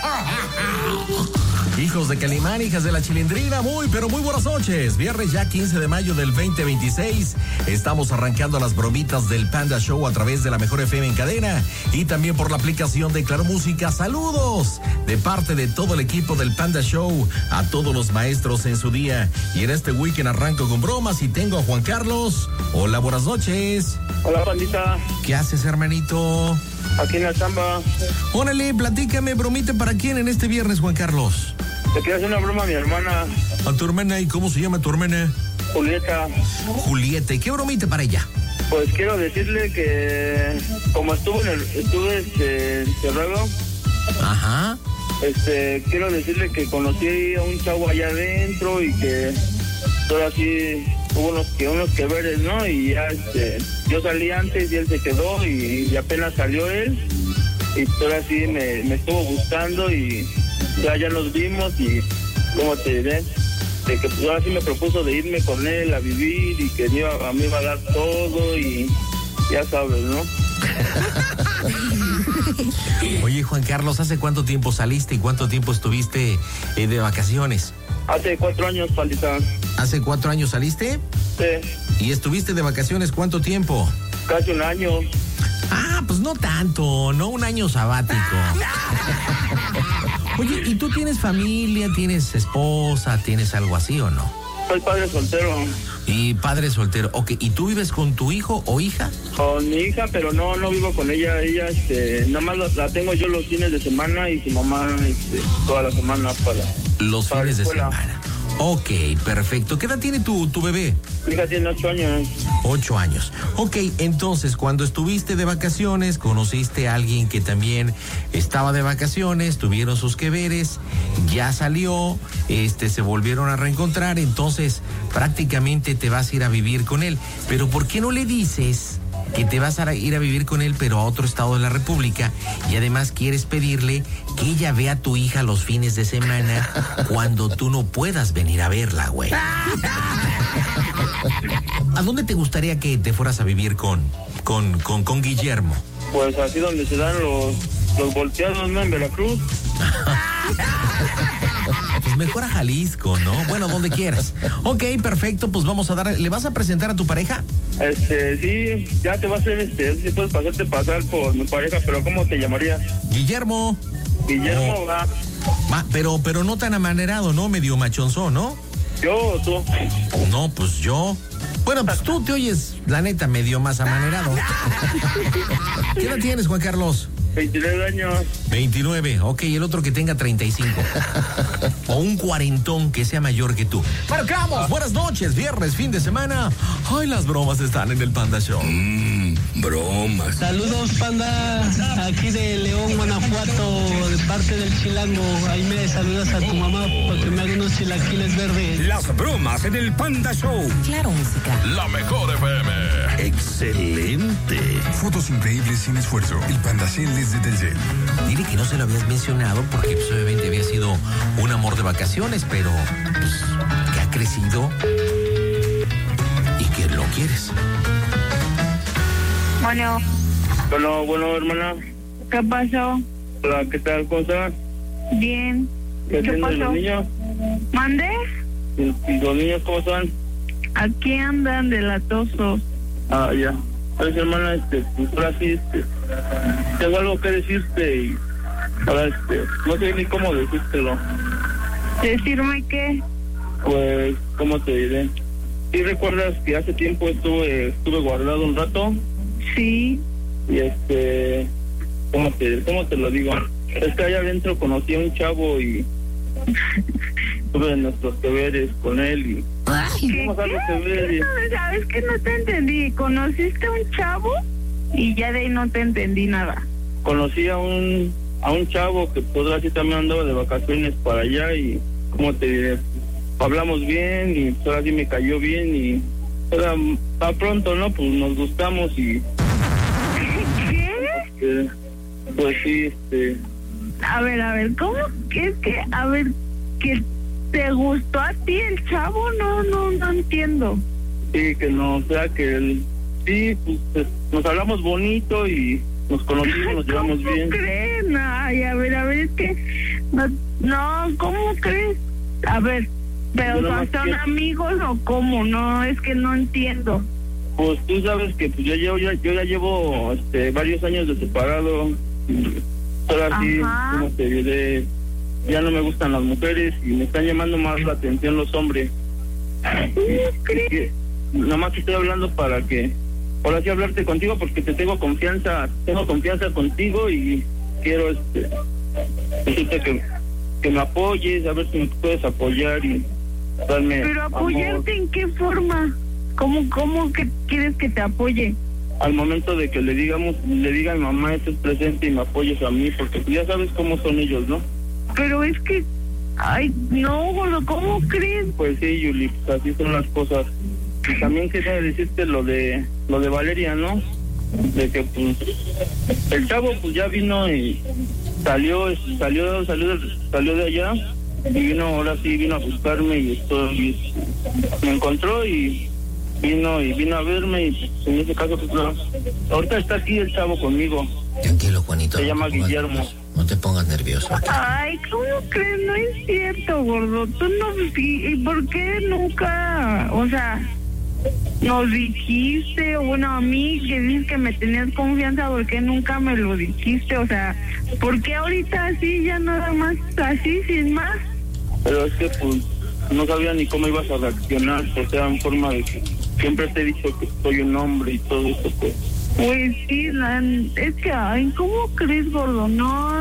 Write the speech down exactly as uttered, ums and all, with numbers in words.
Hijos de Calimán, hijas de la Chilindrina, muy, pero muy buenas noches. Viernes ya quince de mayo del veinte veintiséis. Estamos arrancando las bromitas del Panda Show a través de la Mejor F M en cadena y también por la aplicación de Claro Música. Saludos de parte de todo el equipo del Panda Show a todos los maestros en su día. Y en este weekend arranco con bromas y tengo a Juan Carlos. Hola, buenas noches. Hola, pandita. ¿Qué haces, hermanito? Aquí en la chamba. Órale, platícame, bromita para quién en este viernes, Juan Carlos. Le quiero hacer una broma a mi hermana. ¿A tu hermana? ¿Y cómo se llama tu hermana? Julieta. Julieta, ¿y qué bromita para ella? Pues quiero decirle que como estuve en el, estuve este, encerrado. Ajá. Este, quiero decirle que conocí a un chavo allá adentro y que todo así hubo unos que unos que veres, ¿no? Y ya este, yo salí antes y él se quedó y, y apenas salió él y todo así me, me estuvo gustando y ya ya nos vimos y cómo te diré, de que pues ahora sí me propuso de irme con él a vivir y que me iba, me iba a dar todo y ya sabes, ¿no? Oye, Juan Carlos, ¿hace cuánto tiempo saliste y cuánto tiempo estuviste eh, de vacaciones? Hace cuatro años, pandita. ¿Hace cuatro años saliste? Sí. ¿Y estuviste de vacaciones cuánto tiempo? Casi un año. Ah, pues no tanto, no un año sabático. Oye, ¿y tú tienes familia, tienes esposa, tienes algo así o no? Soy padre soltero. Y padre soltero, ok, ¿y tú vives con tu hijo o hija? Con mi hija, pero no, no vivo con ella, ella, este, nada más la, la tengo yo los fines de semana y su mamá, este, toda la semana para... Los para fines de escuela. semana. Ok, perfecto. ¿Qué edad tiene tu, tu bebé? Mi hija tiene ocho años. Ocho años. Ok, entonces, cuando estuviste de vacaciones, conociste a alguien que también estaba de vacaciones, tuvieron sus que veres, ya salió, este, se volvieron a reencontrar, entonces prácticamente te vas a ir a vivir con él. Pero ¿por qué no le dices que te vas a ir a vivir con él, pero a otro estado de la República, y además quieres pedirle que ella vea a tu hija los fines de semana cuando tú no puedas venir a verla, güey? ¿A dónde te gustaría que te fueras a vivir con, con, con, con Guillermo? Pues así donde se dan los, los volteados, ¿no? En Veracruz. Pues mejor a Jalisco, ¿no? Bueno, donde quieras. Ok, perfecto, pues vamos a dar... ¿Le vas a presentar a tu pareja? Este, sí, ya te va a hacer, este, si puedes pasarte pasar por mi pareja, pero ¿cómo te llamarías? Guillermo. Guillermo, Oh. va. Va, pero, pero no tan amanerado, ¿no? Medio machonzón, ¿no? ¿Yo o tú? No, pues yo. Bueno, pues tú te oyes, la neta, medio más amanerado. ¿Qué edad tienes, Juan Carlos? veintitrés años. veintinueve, ok, el otro que tenga treinta y cinco. O un cuarentón que sea mayor que tú. ¡Marcamos! Buenas noches, viernes, fin de semana. Ay, las bromas están en el Panda Show. Mmm, bromas. Saludos, Panda, aquí de León, Guanajuato, de parte del Chilango. Ahí me saludas a tu mamá porque me hagan unos chilaquiles verdes. Las bromas en el Panda Show. Claro Música. La Mejor F M. Excelente. Fotos increíbles sin esfuerzo. El Panda Shell desde Telcel. Dile que no se lo habías mencionado porque pues, obviamente había sido un amor de vacaciones, pero pues, que ha crecido y que lo quieres. Bueno, Bueno, bueno, hermana. ¿qué pasó? Hola, ¿qué tal? ¿Cómo estás? Bien. ¿Qué ¿Qué tienen pasó? los niños? ¿Mande? ¿Y, y los niños cómo están? Aquí andan de latosos. Ah, ya. Pues, hermana, este, pues ahora sí, este, tengo algo que decirte y ahora, este, no sé ni cómo decírtelo. ¿Decirme qué? Pues, ¿cómo te diré? ¿Sí recuerdas que hace tiempo estuve, estuve guardado un rato? Sí. Y este, ¿cómo te, cómo te lo digo? Es que allá adentro conocí a un chavo y tuve nuestros deberes con él y ¿Qué? hicimos algo que ver y- ¿Qué? No, ¿sabes qué? No te entendí. ¿Conociste a un chavo? Y ya de ahí no te entendí nada. conocí a un a un chavo que pues así también andaba de vacaciones para allá y ¿cómo te diré? Hablamos bien y pues ahora sí me cayó bien y ahora a pronto, ¿no? Pues nos gustamos y ¿Qué? eh, pues sí, este, A ver, a ver, ¿cómo? ¿Qué es que? A ver, ¿que te gustó a ti el chavo? No, no, no entiendo. sí, que no, o sea que él, sí, pues, pues, nos hablamos bonito y nos conocimos, nos llevamos ¿Cómo bien. creen? Ay, a ver, a ver, es que No, no, ¿cómo crees? A ver, pero Yo son, nomás son quiero- amigos o cómo, no, es que no entiendo. Pues tú sabes que pues, yo, llevo, yo, yo ya llevo este, varios años de separado. Ahora sí, Ajá. como te diré, ya no me gustan las mujeres y me están llamando más la atención los hombres. Que, nomás estoy hablando para que, ahora sí hablarte contigo porque te tengo confianza, tengo confianza contigo y quiero este, decirte que, que me apoyes, a ver si me puedes apoyar y darme Pero amor. apoyarte en qué forma, ¿cómo, cómo que quieres que te apoye? Al momento de que le digamos, le diga a mi mamá estés presente y me apoyes a mí, porque tú ya sabes cómo son ellos, ¿no? Pero es que, ay, no, gordo, ¿cómo crees? Pues sí, Yuli, pues así son las cosas. Y también quería decirte lo de lo de Valeria, ¿no? De que pues el chavo pues ya vino y salió, salió, salió, de, salió de allá y vino, ahora sí vino a buscarme y esto y me encontró y vino y vino a verme y pues, en ese caso pues no. Ahorita está aquí el chavo conmigo. Tranquilo, Juanito. Se no llama te pongas Guillermo. nervioso, No te pongas nervioso. Ay, ¿cómo crees? No es cierto, gordo. Tú no... ¿Y, y por qué nunca, o sea, nos dijiste, bueno, a mí que dices que me tenías confianza, ¿por qué nunca me lo dijiste? O sea, ¿por qué ahorita así, ya nada más así, sin más? Pero es que pues no sabía ni cómo ibas a reaccionar, o sea, en forma de que siempre te he dicho que soy un hombre y todo eso, pues. Pues sí, la- es que, ay, ¿cómo crees, gordo? No,